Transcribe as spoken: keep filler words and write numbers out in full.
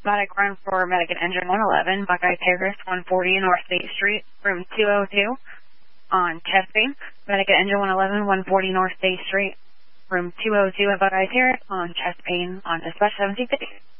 Medic run for Medic at Engine one eleven, Buckeye Terrace, one forty North State Street, room two oh two on chest pain. Medic at Engine one eleven, one forty North State Street, room two oh two at Buckeye Terrace on chest pain on dispatch seventeen fifty.